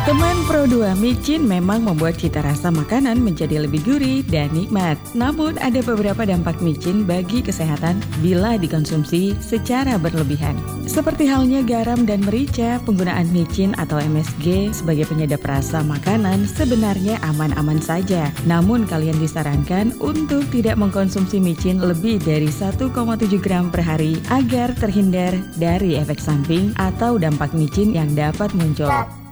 Teman Pro 2, micin memang membuat cita rasa makanan menjadi lebih gurih dan nikmat. Namun ada beberapa dampak micin bagi kesehatan bila dikonsumsi secara berlebihan. Seperti halnya garam dan merica, penggunaan micin atau MSG sebagai penyedap rasa makanan sebenarnya aman-aman saja. Namun kalian disarankan untuk tidak mengkonsumsi micin lebih dari 1,7 gram per hari agar terhindar dari efek samping atau dampak micin yang dapat muncul.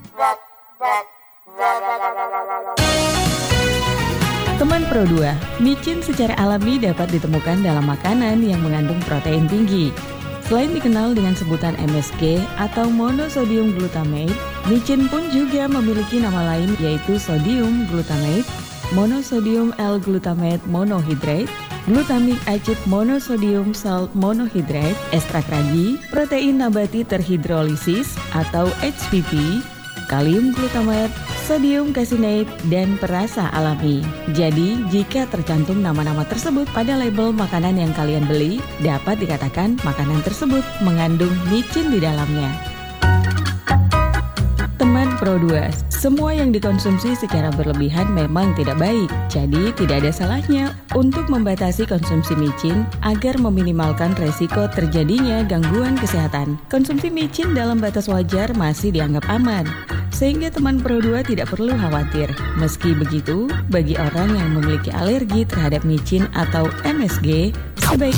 Teman Pro 2, micin secara alami dapat ditemukan dalam makanan yang mengandung protein tinggi. Selain dikenal dengan sebutan MSG atau monosodium glutamate, micin pun juga memiliki nama lain yaitu sodium glutamate, monosodium L-glutamate monohydrate, glutamic acid monosodium salt monohydrate, ekstrak ragi, protein nabati terhidrolisis atau HPP, kalium glutamate, sodium caseinate, dan perasa alami. Jadi, jika tercantum nama-nama tersebut pada label makanan yang kalian beli, dapat dikatakan makanan tersebut mengandung micin di dalamnya. Teman Pro 2, semua yang dikonsumsi secara berlebihan memang tidak baik. Jadi, tidak ada salahnya untuk membatasi konsumsi micin agar meminimalkan resiko terjadinya gangguan kesehatan. Konsumsi micin dalam batas wajar masih dianggap aman, sehingga teman Pro 2 tidak perlu khawatir. Meski begitu, bagi orang yang memiliki alergi terhadap micin atau MSG, sebaiknya